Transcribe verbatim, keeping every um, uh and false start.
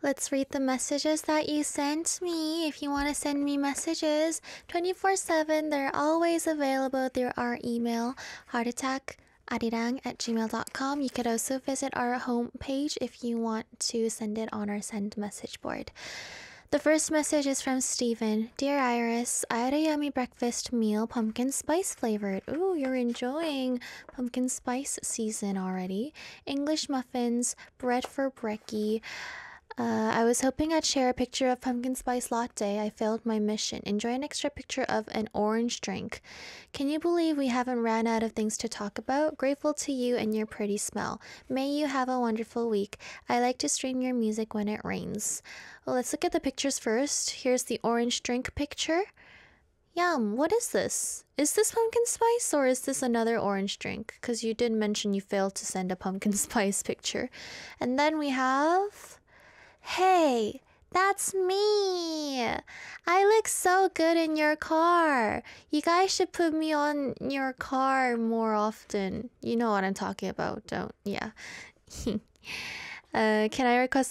Let's read the messages that you sent me. If you want to send me messages twenty-four seven, they're always available through our email, heartattack.arirang at gmail dot com. You could also visit our homepage if you want to send it on our send message board. The first message is from Steven. Dear Iris, I had a yummy breakfast meal, pumpkin spice flavored. Ooh, you're enjoying pumpkin spice season already. English muffins, bread for brekkie. Uh, I was hoping I'd share a picture of pumpkin spice latte. I failed my mission. Enjoy an extra picture of an orange drink. Can you believe we haven't ran out of things to talk about? Grateful to you and your pretty smell. May you have a wonderful week. I like to stream your music when it rains. Well, let's look at the pictures first. Here's the orange drink picture. Yum, what is this? Is this pumpkin spice or is this another orange drink? Because you did mention you failed to send a pumpkin spice picture. And then we have... Hey, that's me. I look so good in your car. You guys should put me on your car more often. You know what I'm talking about, don't? Yeah. uh, can I request